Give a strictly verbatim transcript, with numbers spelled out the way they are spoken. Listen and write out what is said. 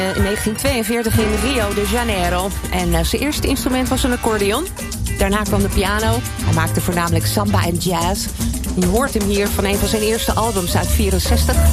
in negentien tweeënveertig in Rio de Janeiro. En uh, zijn eerste instrument was een accordeon. Daarna kwam de piano. Hij maakte voornamelijk samba en jazz. Je hoort hem hier van een van zijn eerste albums uit vierenzestig.